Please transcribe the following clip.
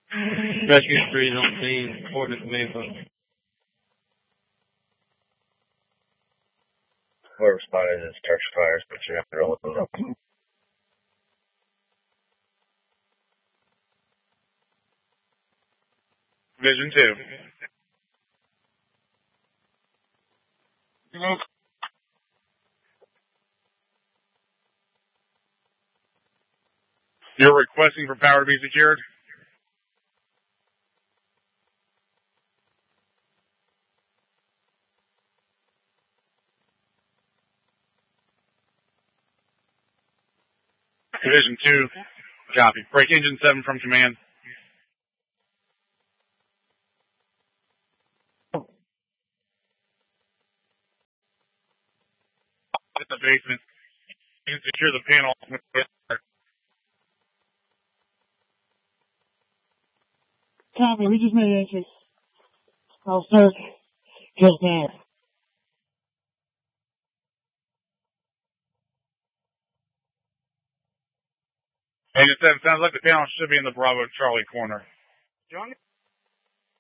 Rescue 3 on scene, coordinates Mayfield. Whoever spotted is starts fires, but you're have to roll with them. Vision 2. You're requesting for power to be secured? Division 2, copy. Break engine 7 from command. In the basement. You can secure the panel. Copy, we just made entry. I'll start just now. Engine 7, sounds like the panel should be in the Bravo Charlie corner. John?